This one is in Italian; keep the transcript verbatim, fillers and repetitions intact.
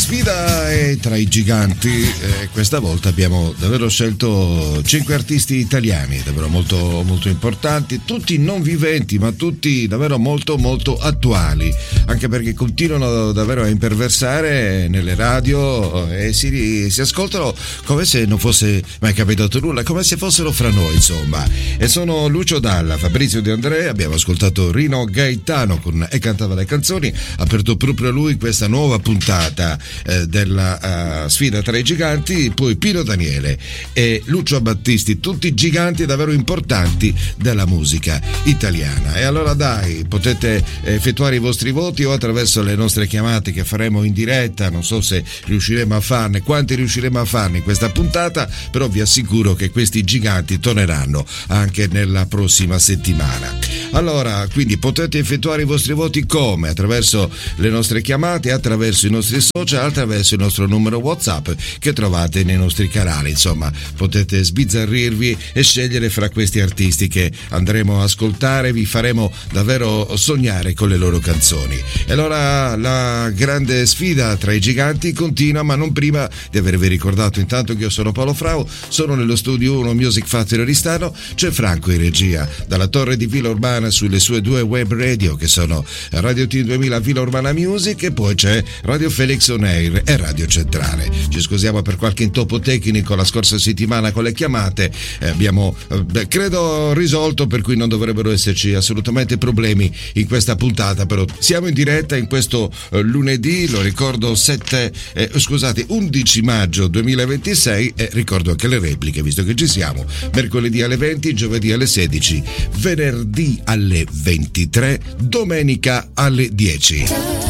sfida è tra i giganti e questa volta abbiamo davvero scelto cinque artisti italiani davvero molto molto importanti, tutti non viventi ma tutti davvero molto molto attuali, anche perché continuano davvero a imperversare nelle radio e si, si ascoltano come se non fosse mai capitato nulla, come se fossero fra noi, insomma. E sono Lucio Dalla, Fabrizio De André, abbiamo ascoltato Rino Gaetano con E cantava le canzoni, ha aperto proprio lui questa nuova puntata eh, della uh, sfida tra i giganti, poi Pino Daniele e Lucio Battisti, tutti giganti davvero importanti della musica italiana. E allora dai, potete effettuare i vostri voti o attraverso le nostre chiamate che faremo in diretta, non so se riusciremo a farne, quanti riusciremo a farne in questa puntata, però vi assicuro che questi giganti torneranno anche nella prossima settimana. Allora, quindi potete effettuare i vostri voti come? Attraverso le nostre chiamate, attraverso i nostri social, attraverso il nostro numero WhatsApp che trovate nei nostri canali. Insomma, potete sbizzarrirvi e scegliere fra questi artisti che andremo a ascoltare, vi faremo davvero sognare con le loro canzoni. E allora la grande sfida tra i giganti continua, ma non prima di avervi ricordato intanto che io sono Paolo Frau, sono nello studio uno Music Factory Oristano, c'è Franco in regia dalla torre di Villa Urbana sulle sue due web radio che sono Radio T duemila Villa Urbana Music e poi c'è Radio Felix On Air e Radio Centrale. Ci scusiamo per qualche intoppo tecnico la scorsa settimana con le chiamate, eh, abbiamo eh, credo risolto, per cui non dovrebbero esserci assolutamente problemi in questa puntata, però siamo in diretta in questo eh, lunedì, lo ricordo sette eh, scusate undici maggio duemilaventisei e ricordo anche le repliche visto che ci siamo, mercoledì alle venti, giovedì alle sedici, venerdì alle ventitré, domenica alle dieci.